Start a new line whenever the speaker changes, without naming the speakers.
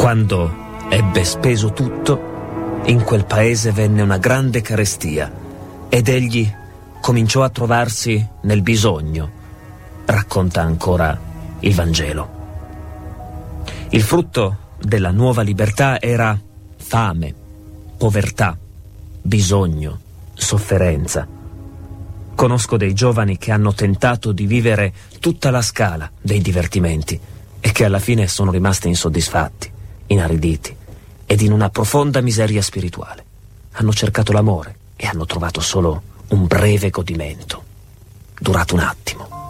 Quando ebbe speso tutto, in quel paese venne una grande carestia ed egli cominciò a trovarsi nel bisogno, racconta ancora il Vangelo. Il frutto della nuova libertà era fame, povertà, bisogno, sofferenza. Conosco dei giovani che hanno tentato di vivere tutta la scala dei divertimenti e che alla fine sono rimasti insoddisfatti, inariditi ed in una profonda miseria spirituale. Hanno cercato l'amore e hanno trovato solo un breve godimento, durato un attimo.